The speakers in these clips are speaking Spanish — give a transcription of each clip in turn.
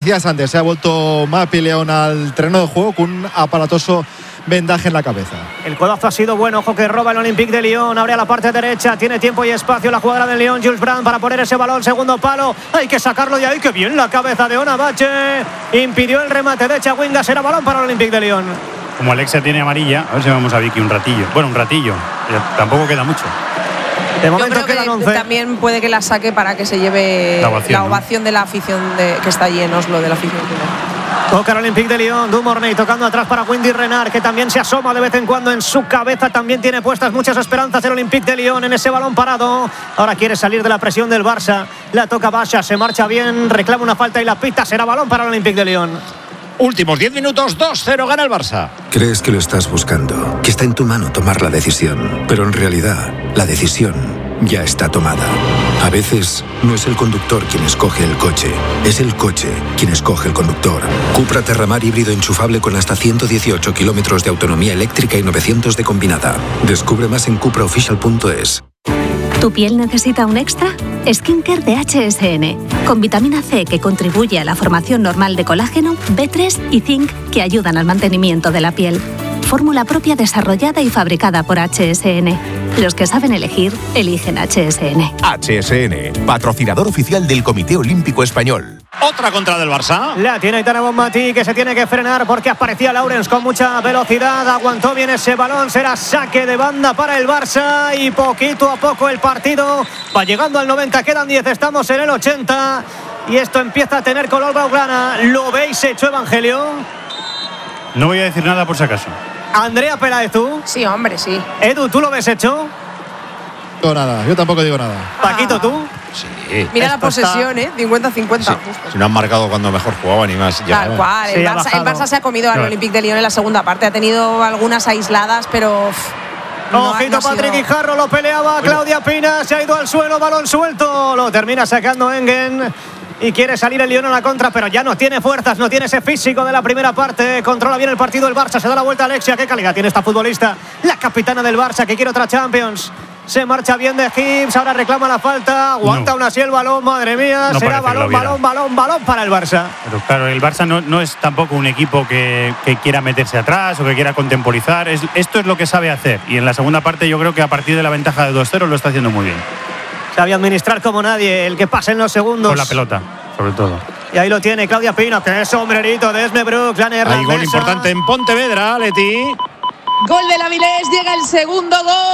decías antes, se ha vuelto Mapi León al terreno de juego con un aparatoso vendaje en la cabeza. El codazo ha sido bueno, ojo que roba el Olympique de Lyon, abre a la parte derecha, tiene tiempo y espacio la jugadora del Lyon, Jules Brandt, para poner ese balón, segundo palo, hay que sacarlo de ahí, que bien la cabeza de Ona Bache, impidió el remate de Chawinga, será balón para el Olympique de Lyon. Como Alexia tiene amarilla, a ver si vamos a Vicky un ratillo, tampoco queda mucho. De momento quedan 11. También puede que la saque para que se lleve la ovación, ¿no?, de la afición que está allí en Oslo, de la afición. Toca el Olympique de Lyon, Dumornay tocando atrás para Wendy Renard, que también se asoma de vez en cuando en su cabeza, también tiene puestas muchas esperanzas el Olympique de Lyon en ese balón parado. Ahora quiere salir de la presión del Barça, la toca Basha, se marcha bien, reclama una falta y la pita, será balón para el Olympique de Lyon. Últimos 10 minutos, 2-0 gana el Barça. Crees que lo estás buscando, que está en tu mano tomar la decisión, pero en realidad la decisión ya está tomada. A veces no es el conductor quien escoge el coche, es el coche quien escoge el conductor. Cupra Terramar híbrido enchufable con hasta 118 kilómetros de autonomía eléctrica y 900 de combinada. Descubre más en cupraofficial.es. ¿Tu piel necesita un extra? Skincare de HSN, con vitamina C que contribuye a la formación normal de colágeno, B3 y zinc que ayudan al mantenimiento de la piel. Fórmula propia desarrollada y fabricada por HSN. Los que saben elegir, eligen HSN. HSN, patrocinador oficial del Comité Olímpico Español. Otra contra del Barça. La tiene Aitana Bonmatí, que se tiene que frenar porque aparecía Laurens con mucha velocidad. Aguantó bien ese balón. Será saque de banda para el Barça. Y poquito a poco el partido va llegando al 90. Quedan 10. Estamos en el 80. Y esto empieza a tener color blaugrana. ¿Lo veis hecho, Evangelio? No voy a decir nada por si acaso. Andrea Peláez, ¿tú? Sí, hombre, sí. Edu, ¿tú lo ves hecho? No digo nada, yo tampoco digo nada. Paquito, ¿tú? Sí. Mira la posesión, 50-50. Sí. Si no han marcado cuando mejor jugaban y más. Tal cual. Sí, el Barça se ha comido al Olympique de Lyon en la segunda parte. Ha tenido algunas aisladas, pero... Ojito, Patrick Guijarro, lo peleaba Claudia Pina, se ha ido al suelo, balón suelto. Lo termina sacando Engen. Y quiere salir el Lyon a la contra, pero ya no tiene fuerzas, no tiene ese físico de la primera parte. Controla bien el partido el Barça, se da la vuelta Alexia. Qué calidad tiene esta futbolista, la capitana del Barça, que quiere otra Champions. Se marcha bien de Gibbs, ahora reclama la falta, aguanta aún así el balón, madre mía. No será balón para el Barça. Pero claro, el Barça no es tampoco un equipo que quiera meterse atrás o que quiera contemporizar. Esto es lo que sabe hacer. Y en la segunda parte yo creo que a partir de la ventaja de 2-0 lo está haciendo muy bien. Sabe administrar como nadie, el que pase en los segundos. Con la pelota, sobre todo. Y ahí lo tiene Claudia Pina, que sombrerito de Esme Brooks, la neerlandesa. Hay gol importante en Pontevedra, Leti. Gol del Avilés, llega el segundo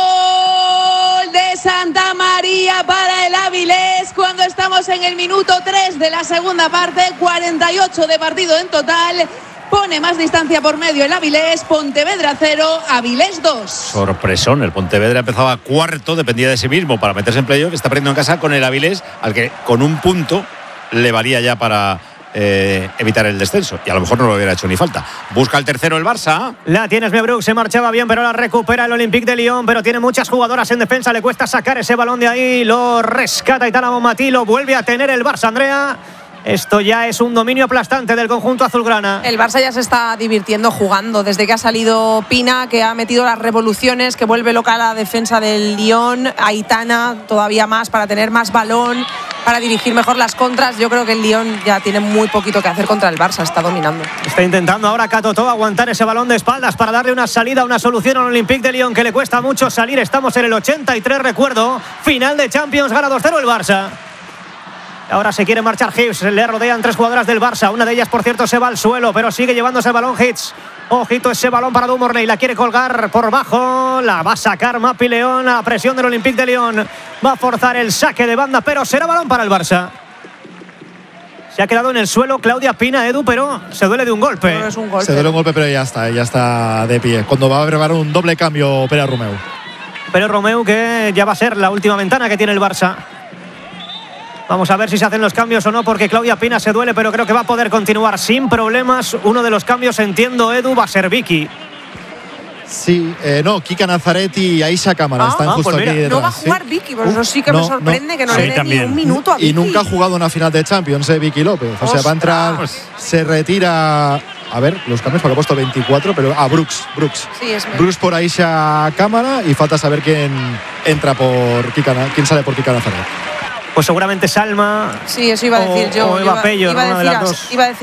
gol de Santa María para el Avilés cuando estamos en el minuto 3 de la segunda parte, 48 de partido en total. Pone más distancia por medio el Avilés, Pontevedra 0, Avilés 2. Sorpresón, el Pontevedra empezaba cuarto, dependía de sí mismo para meterse en playoff, está perdiendo en casa con el Avilés, al que con un punto le valía ya para evitar el descenso, y a lo mejor no lo hubiera hecho ni falta. Busca el tercero el Barça. La tiene Esmebruk, se marchaba bien, pero la recupera el Olympique de Lyon, pero tiene muchas jugadoras en defensa, le cuesta sacar ese balón de ahí, lo rescata Aitana Bonmatí, lo vuelve a tener el Barça, Andrea. Esto ya es un dominio aplastante del conjunto azulgrana. El Barça ya se está divirtiendo jugando. Desde que ha salido Pina, que ha metido las revoluciones, que vuelve loca la defensa del Lyon. Aitana todavía más para tener más balón, para dirigir mejor las contras. Yo creo que el Lyon ya tiene muy poquito que hacer contra el Barça. Está dominando. Está intentando ahora Katotó aguantar ese balón de espaldas para darle una salida, una solución al Olympique de Lyon, que le cuesta mucho salir. Estamos en el 83, recuerdo. Final de Champions, gana 2-0 el Barça. Ahora se quiere marchar Hibbs, le rodean tres jugadoras del Barça. Una de ellas, por cierto, se va al suelo, pero sigue llevándose el balón Hitz. Ojito ese balón para Dumornay, la quiere colgar por bajo. La va a sacar Mapi León a presión del Olympique de Lyon. Va a forzar el saque de banda, pero será balón para el Barça. Se ha quedado en el suelo Claudia Pina, Edu, pero se duele de un golpe. No es un golpe. Se duele un golpe, pero ya está de pie. Cuando va a preparar un doble cambio Pere Romeu. Pere Romeu, que ya va a ser la última ventana que tiene el Barça. Vamos a ver si se hacen los cambios o no, porque Claudia Pina se duele, pero creo que va a poder continuar sin problemas. Uno de los cambios, entiendo, Edu, va a ser Vicky. Sí, no, Kika Nazaretti y Aisha Cámara están justo pues mira, aquí detrás. No va a jugar Vicky, pues eso sí que me sorprende que no le dé ni un minuto a Vicky. Y nunca ha jugado una final de Champions, Vicky López. O sea, va a entrar, se retira. A ver, los cambios, porque ha puesto 24, pero Brooks. Sí, es Brooks por Aisha Cámara, y falta saber quién entra por Kika, quién sale por Kika Nazaretti. Pues seguramente Salma. Sí, eso iba a decir yo. O Eva Pello, una de las dos. Iba a decir